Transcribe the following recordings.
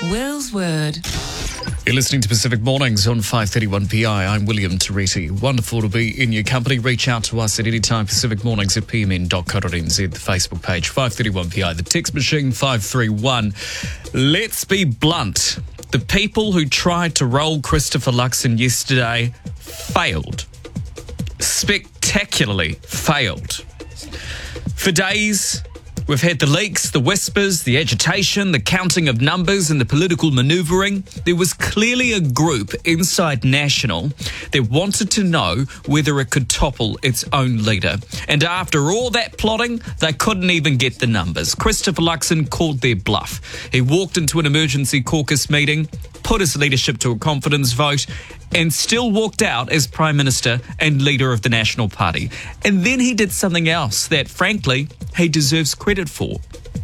Will's Word. You're listening to Pacific Mornings on 5:31 PI. I'm William Torretti. Wonderful to be in your company. Reach out to us at any time, Pacific Mornings at pmn.co.nz, the Facebook page, 531 PI, the text machine, 531. Let's be blunt. The people who tried to roll Christopher Luxon yesterday failed. Spectacularly failed. For days, we've had the leaks, the whispers, the agitation, the counting of numbers and the political manoeuvring. There was clearly a group inside National that wanted to know whether it could topple its own leader. And after all that plotting, they couldn't even get the numbers. Christopher Luxon called their bluff. He walked into an emergency caucus meeting, put his leadership to a confidence vote, and still walked out as Prime Minister and leader of the National Party. And then he did something else that, frankly, he deserves credit for.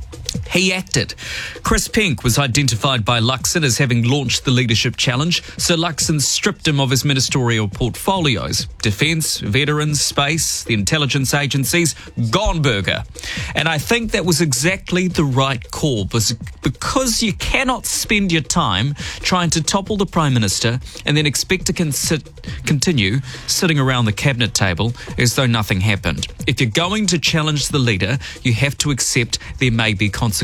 He acted. Chris Penk was identified by Luxon as having launched the leadership challenge, so Luxon stripped him of his ministerial portfolios. Defence, veterans, space, the intelligence agencies, gone burger. And I think that was exactly the right call, because you cannot spend your time trying to topple the Prime Minister and then expect to continue sitting around the cabinet table as though nothing happened. If you're going to challenge the leader, you have to accept there may be consequences.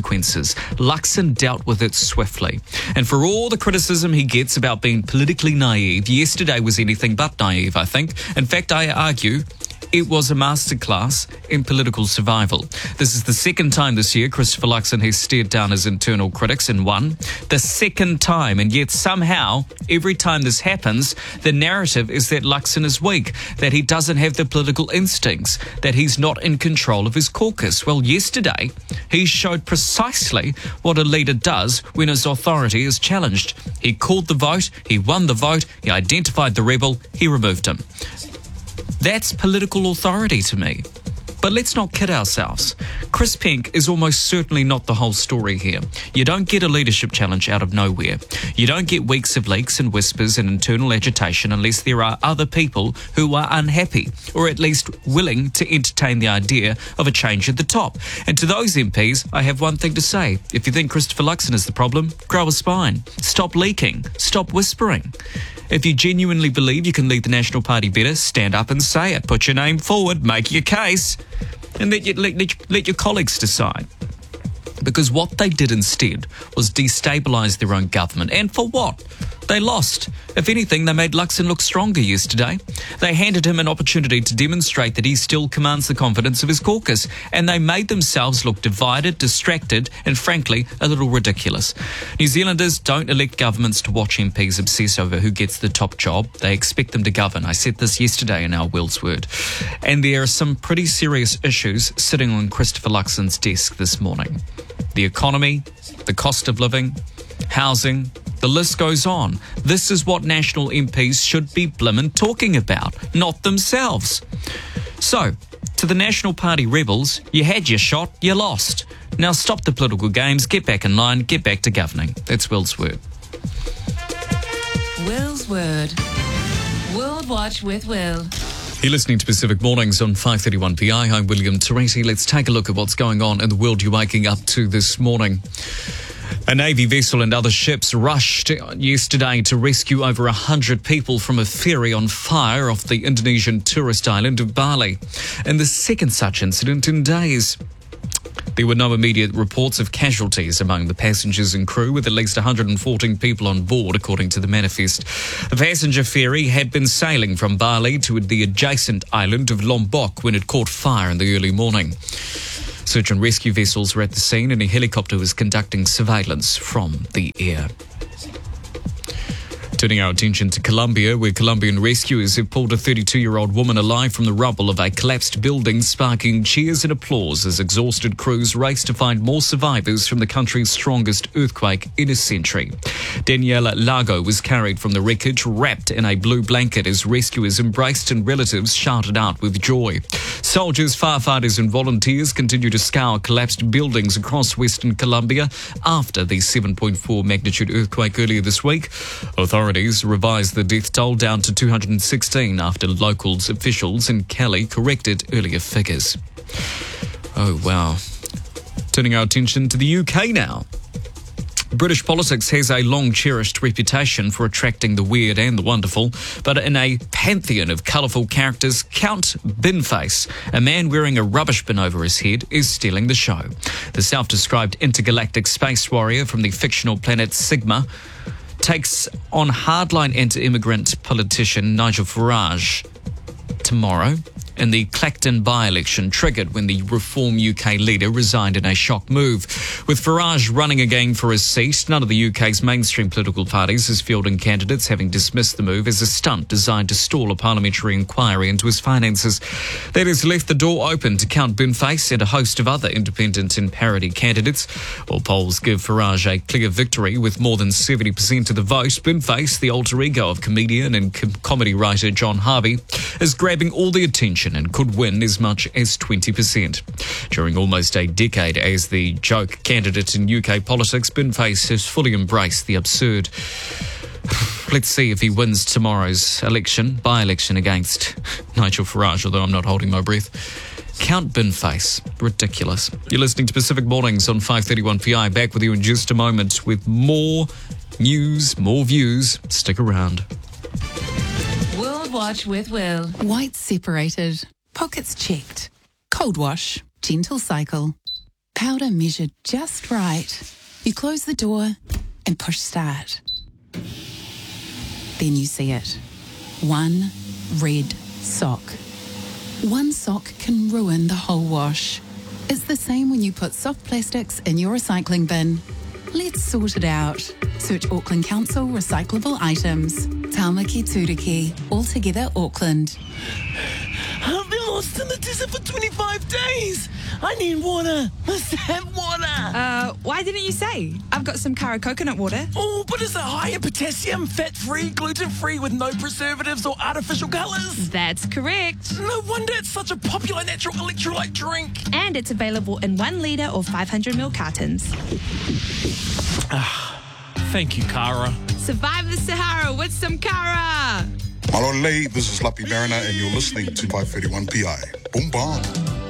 Luxon dealt with it swiftly. And for all the criticism he gets about being politically naive, yesterday was anything but naive, I think. In fact, I argue it was a masterclass in political survival. This is the second time this year Christopher Luxon has stared down his internal critics and won. The second time, and yet somehow, every time this happens, the narrative is that Luxon is weak, that he doesn't have the political instincts, that he's not in control of his caucus. Well, yesterday, he showed precisely what a leader does when his authority is challenged. He called the vote, he won the vote, he identified the rebel, he removed him. That's political authority to me. But let's not kid ourselves. Chris Penk is almost certainly not the whole story here. You don't get a leadership challenge out of nowhere. You don't get weeks of leaks and whispers and internal agitation unless there are other people who are unhappy, or at least willing to entertain the idea of a change at the top. And to those MPs, I have one thing to say. If you think Christopher Luxon is the problem, grow a spine. Stop leaking. Stop whispering. If you genuinely believe you can lead the National Party better, stand up and say it. Put your name forward, make your case, and let your colleagues decide. Because what they did instead was destabilise their own government. And for what? They lost. If anything, they made Luxon look stronger yesterday. They handed him an opportunity to demonstrate that he still commands the confidence of his caucus. And they made themselves look divided, distracted, and frankly, a little ridiculous. New Zealanders don't elect governments to watch MPs obsess over who gets the top job. They expect them to govern. I said this yesterday in our Will's Word. And there are some pretty serious issues sitting on Christopher Luxon's desk this morning. The economy, the cost of living, housing, the list goes on. This is what National MPs should be blimmin' talking about, not themselves. So, to the National Party rebels, you had your shot, you lost. Now stop the political games, get back in line, get back to governing. That's Will's Word. Will's Word. World Watch with Will. You're listening to Pacific Mornings on 531 PI. I'm William Torretti. Let's take a look at what's going on in the world you're waking up to this morning. A Navy vessel and other ships rushed yesterday to rescue over 100 people from a ferry on fire off the Indonesian tourist island of Bali. And the second such incident in days. There were no immediate reports of casualties among the passengers and crew, with at least 114 people on board, according to the manifest. The passenger ferry had been sailing from Bali to the adjacent island of Lombok when it caught fire in the early morning. Search and rescue vessels were at the scene and a helicopter was conducting surveillance from the air. Turning our attention to Colombia, where Colombian rescuers have pulled a 32-year-old woman alive from the rubble of a collapsed building, sparking cheers and applause as exhausted crews race to find more survivors from the country's strongest earthquake in a century. Daniela Lago was carried from the wreckage, wrapped in a blue blanket as rescuers embraced and relatives shouted out with joy. Soldiers, firefighters and volunteers continue to scour collapsed buildings across western Colombia after the 7.4 magnitude earthquake earlier this week. Authorities revised the death toll down to 216 after locals officials in Cali corrected earlier figures. Oh, wow. Turning our attention to the UK now. British politics has a long-cherished reputation for attracting the weird and the wonderful, but in a pantheon of colourful characters, Count Binface, a man wearing a rubbish bin over his head, is stealing the show. The self-described intergalactic space warrior from the fictional planet Sigma takes on hardline anti-immigrant politician Nigel Farage tomorrow in the Clacton by-election triggered when the Reform UK leader resigned in a shock move. With Farage running again for his seat, none of the UK's mainstream political parties is fielding candidates, having dismissed the move as a stunt designed to stall a parliamentary inquiry into his finances. That has left the door open to Count Binface and a host of other independent and parody candidates. All polls give Farage a clear victory with more than 70% of the vote. Binface, the alter ego of comedian and comedy writer John Harvey, is grabbing all the attention and could win as much as 20%. During almost a decade as the joke candidate in UK politics, Binface has fully embraced the absurd. Let's see if he wins tomorrow's by-election against Nigel Farage, although I'm not holding my breath. Count Binface. Ridiculous. You're listening to Pacific Mornings on 531 PI. Back with you in just a moment with more news, more views. Stick around. World Watch with Will. White separated, pockets checked, cold wash, gentle cycle, powder measured just right. You close the door and push start. Then you see it. One red sock. One sock can ruin the whole wash. It's the same when you put soft plastics in your recycling bin. Let's sort it out. Search Auckland Council recyclable items. Taumaki Turiki, altogether Auckland. I've been lost in the desert for 25 days. I need water. Let's have water. Why didn't you say? I've got some Kara coconut water. Oh, but is it high in potassium, fat-free, gluten-free with no preservatives or artificial colours? That's correct. No wonder it's such a popular natural electrolyte drink. And it's available in 1 litre or 500ml cartons. Thank you, Kara. Survive the Sahara with some Kara. Malolei, this is Lappy Mariner and you're listening to 531 PI. Boom, bam.